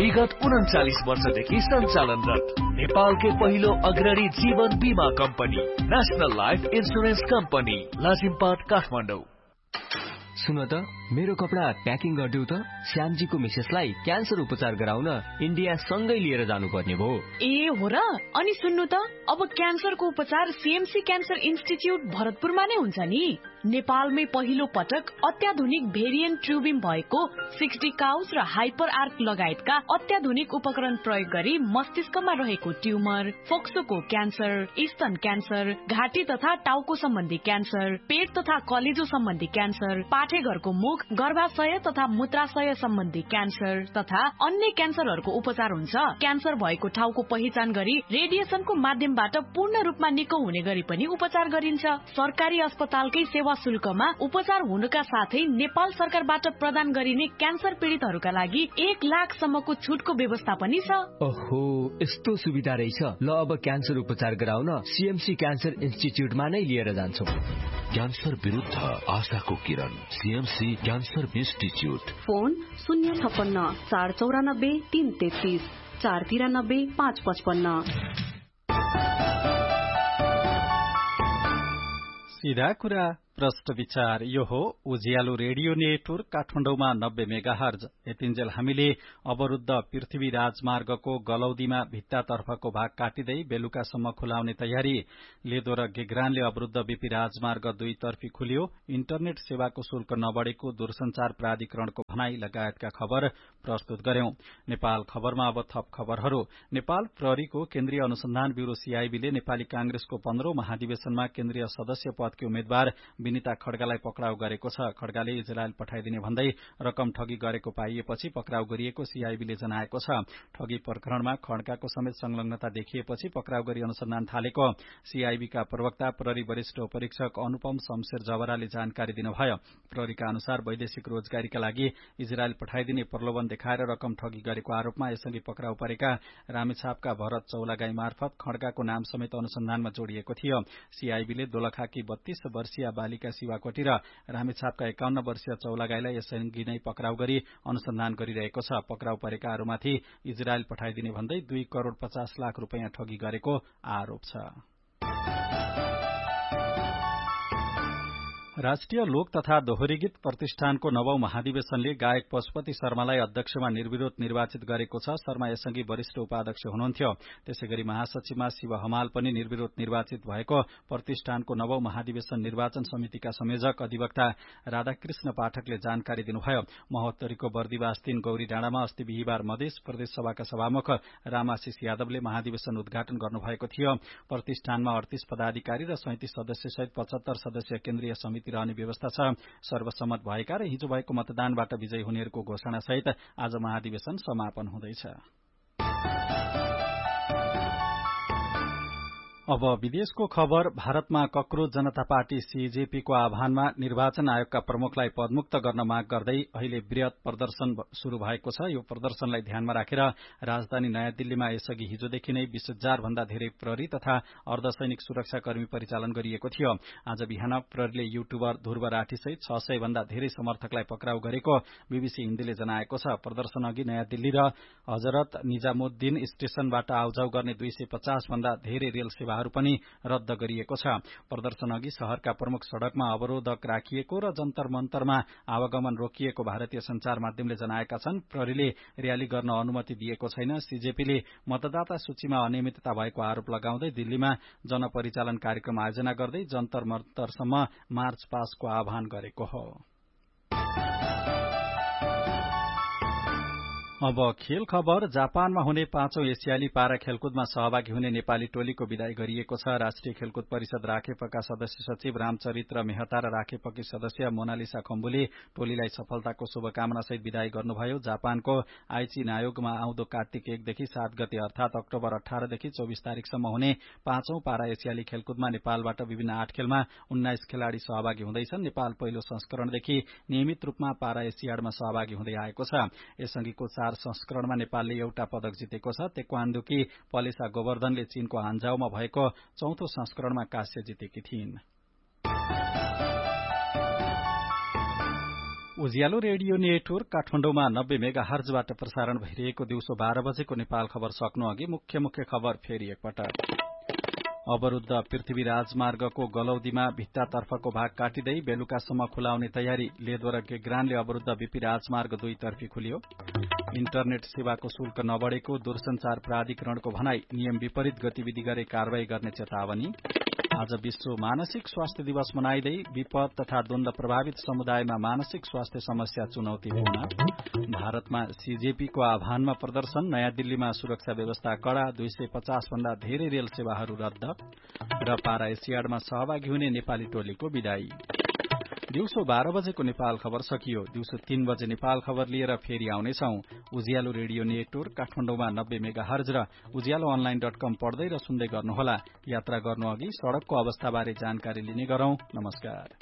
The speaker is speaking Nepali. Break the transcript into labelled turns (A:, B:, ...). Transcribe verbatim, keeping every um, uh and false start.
A: विगत उन्चालिस वर्षदेखि सञ्चालनरत नेपालकै पहिलो अग्रणी जीवन बीमा company national life insurance company Lazimpat Kathmandu.
B: सुन त मेरो कपडा प्याकिङ गरिदेऊ त। श्यामजीको मिसेसलाई क्यान्सर उपचार गराउन इन्डिया सँगै लिएर जानुपर्ने भयो।
C: ए हो र? अनि सुन्नु त, अब क्यान्सरको उपचार सीएमसी क्यान्सर इन्स्टिच्युट भरतपुरमा नै हुन्छ नि। नेपालमै पहिलो पटक अत्याधुनिक भेरिएन्ट ट्युबिम भएको सिक्सटी काउस र हाइपर आर्क लगायतका अत्याधुनिक उपकरण प्रयोग गरी मस्तिष्कमा रहेको ट्युमर, फोक्सोको क्यान्सर, स्तन क्यान्सर, घाँटी तथा टाउको सम्बन्धी क्यान्सर, पेट तथा कलेजो सम्बन्धी क्यान्सर, पाठेघरको मुख, गर्भाशय तथा मूत्राशय सम्बन्धी क्यान्सर तथा अन्य क्यान्सरहरूको उपचार हुन्छ। क्यान्सर भएको ठाउँको पहिचान गरी रेडिएसनको माध्यमबाट पूर्ण रूपमा निको हुने गरी पनि उपचार गरिन्छ। सरकारी अस्पतालकै सेवा शुल्कमा उपचार हुनुका साथै नेपाल सरकारबाट प्रदान गरिने क्यान्सर पीडितहरूका लागि एक लाख सम्मको छुटको व्यवस्था पनि छ।
B: ओहो, यस्तो सुविधा रहेछ। ल अब क्यान्सर उपचार गराउन सीएमसी क्यान्सर इन्स्टिच्युटमा नै लिएर जान्छौ।
D: क्यान्सर विरुद्ध आशाको किरण, सीएमसी क्यान्सर इन्स्टिच्युट।
E: फोन शून्य छप्पन्न चार चौरानब्बे तीन तेत्तीस चार तिरानब्बे पाँच पचपन्न।
F: सीधा कुरा प्रश्न विचार। यो हो उज्यालो रेडियो नेटवर्क काठमाडौँमा नब्बे मेगाहर्ज। यतिन्जेल हामीले अवरुद्ध पृथ्वी राजमार्गको गलौदीमा भित्तातर्फको भाग काटिँदै बेलुकासम्म खुलाउने तयारी। लेदो र गेग्रानले अवरुद्ध बीपी राजमार्ग दुईतर्फी खुल्यो। इन्टरनेट सेवाको शुल्क नबढेको दूरसञ्चार प्राधिकरणको भनाई लगायतका खबर प्रस्तुत गर्यौं। नेपाल खबरमा अब थप खबरहरू। नेपाल प्रहरीको केन्द्रीय अनुसन्धान ब्यूरो सीआईबीले नेपाली कांग्रेसको पन्ध्रौं महाधिवेशनमा केन्द्रीय सदस्य पदकी उम्मेद्वार विनिता खड्गालाई पक्राउ गरेको छ। खड्गाले इजरायल पठाइदिने भन्दै रकम ठगी गरेको पाइएपछि पक्राउ गरिएको सीआईबीले जनाएको छ। ठगी प्रकरणमा खड्गाको समेत संलग्नता देखिएपछि पक्राउ गरी अनुसन्धान थालेको सीआईबीका प्रवक्ता प्रहरी वरिष्ठ उपरीक्षक अनुपम शमशेर जवराले जानकारी दिनुभयो। प्रहरीका अनुसार वैदेशिक रोजगारीका लागि इजरायल पठाइदिने प्रलोभन देखाएर रकम ठगी गरेको आरोपमा यसअघि पक्राउ परेका रामेछापका भरत चौलागाई मार्फत खड्गाको नाम समेत अनुसन्धानमा जोडिएको थियो। सीआईबीले दोलखाकी बत्तीस वर्षीय बालिका शिवाकोटी र रामेछापका एकाउन्न वर्षीय चौलागाईलाई यसअघि नै पक्राउ गरी अनुसन्धान गरिरहेको छ। पक्राउ परेकाहरूमाथि इजरायल पठाइदिने भन्दै दुई करोड़ पचास लाख रूपियाँ ठगी गरेको आरोप छ। राष्ट्रिय लोक तथा दोहोरी गीत प्रतिष्ठानको नवौं महाधिवेशनले गायक पशुपति शर्मालाई अध्यक्षमा निर्विरोध निर्वाचित गरेको छ। शर्मा यसअघि वरिष्ठ उपाध्यक्ष हुनुहुन्थ्यो। त्यसैगरी महासचिवमा शिव हमाल पनि निर्विरोध निर्वाचित भएको प्रतिष्ठानको नवौं महाधिवेशन निर्वाचन समितिका संयोजक अधिवक्ता राधाकृष्ण पाठकले जानकारी दिनुभयो। महोत्तरीको बर्दिवास तीन गौरी डाँडामा अस्ति बिहिबार मधेस प्रदेश सभाका सभामुख रामाशिष यादवले महाधिवेशन उद्घाटन गर्नुभएको थियो। प्रतिष्ठानमा अडतीस पदाधिकारी र सैंतीस सदस्य सहित पचहत्तर सदस्य केन्द्रीय समिति रहने व्यवस्था छ। सर्वसम्मत भएका र हिजो भएको मतदानबाट विजयी हुनेहरूको घोषणा सहित आज महाधिवेशन समापन हुँदैछ। अब विदेशको खबर। भारतमा कक्रोच जनता पार्टी सीजेपीको आह्वानमा निर्वाचन आयोगका प्रमुखलाई पदमुक्त गर्न माग गर्दै अहिले वृहत प्रदर्शन शुरू भएको छ। यो प्रदर्शनलाई ध्यानमा राखेर राजधानी नयाँ दिल्लीमा यसअघि हिजोदेखि नै बीस हजार भन्दा धेरै प्रहरी तथा अर्धसैनिक सुरक्षाकर्मी परिचालन गरिएको थियो। आज बिहान प्रहरीले युट्युबर ध्रुव राठीसहित छ सय भन्दा धेरै समर्थकलाई पक्राउ गरेको बीबीसी हिन्दीले जनाएको छ। प्रदर्शन अघि नयाँ दिल्ली र हजरत निजामुद्दिन स्टेशनबाट आउजाउ गर्ने दुई सय पचास भन्दा धेरै रेल सेवा पनि रद्द गरिएको छ। प्रदर्शन अघि शहरका प्रमुख सड़कमा अवरोधक राखिएको र जन्तर मन्तरमा आवागमन रोकिएको भारतीय संचार माध्यमले जनाएका छन्। प्रहरीले र्याली गर्न अनुमति दिएको छैन। सीजेपीले मतदाता सूचीमा अनियमितता भएको आरोप लगाउँदै दिल्लीमा जनपरिचालन कार्यक्रम आयोजना गर्दै जन्तर मन्तरसम्म मार्च पासको आह्वान गरेको हो। अब खेल खबर। जापानमा हुने पाँचौं एसियाली पारा खेलकुदमा सहभागी हुने नेपाली टोलीको विदाई गरिएको छ। राष्ट्रिय खेलकुद परिषद राखेपका सदस्य सचिव रामचरित्र मेहता र राखेपकी सदस्य मोनालिसा खम्बुले टोलीलाई सफलताको शुभकामनासहित विदाई गर्नुभयो। जापानको आइची नायोगमा आउँदो कार्तिक एकदेखि सात गते अर्थात अक्टोबर अठारदेखि चौबीस तारिकसम्म हुने पाँचौं पारा एसियाली खेलकुदमा नेपालबाट विभिन्न आठ खेलमा उन्नाइस खेलाड़ी सहभागी हुँदैछन्। नेपाल पहिलो संस्करणदेखि नियमित रूपमा पारा एसियाडमा सहभागी हुँदै आएको छ। यसअघिको संस्करणमा नेपालले एउटा पदक जितेको छ। तेक्वान्दोकी पलेसा गोवर्धनले चीनको हान्जाओमा भएको चौथो संस्करणमा कांस्य जितेकी थिइन्। उज्यालो रेडियो नेटवर्क काठमाडौँमा नब्बे मेगा हर्जबाट प्रसारण भइरहेको दिउँसो बाह्र बजेको नेपाल खबर सक्नु अघि मुख्य मुख्य खबर फेरि एकपटक। अवरुद्ध पृथ्वी राजमार्गको गलौदीमा भित्तातर्फको भाग काटिँदै बेलुकासम्म खुलाउने तयारी। लेदवर गेग्रानले अवरुद्ध बीपी राजमार्ग दुईतर्फी खुल्यो। इन्टरनेट सेवाको शुल्क नबढेको दूरसञ्चार प्राधिकरणको भनाई। नियम विपरीत गतिविधि गरे कारवाही गर्ने चेतावनी। आज विश्व मानसिक स्वास्थ्य दिवस मनाइँदै विपद तथा द्वन्द प्रभावित समुदायमा मानसिक स्वास्थ्य समस्या चुनौतीपूर्ण। भारतमा सीजेपीको आह्वानमा प्रदर्शन। नयाँ दिल्लीमा सुरक्षा व्यवस्था कड़ा। दुई सय पचास भन्दा धेरै रेल सेवाहरू रद्द। र पारा एसियाडमा सहभागी हुने नेपाली टोलीको विदाई। दिउँसो बाह्र बजेको नेपाल खबर सकियो। दिउँसो तीन बजे नेपाल खबर लिएर फेरि आउनेछौ। उज्यालो रेडियो नेटवर्क काठमाडौँमा नब्बे मेगा हर्ज र उज्यालो अनलाइन डट कम पढ्दै र सुन्दै गर्नुहोला। यात्रा गर्नु अघि सड़कको अवस्थाबारे जानकारी लिने गरौं। नमस्कार।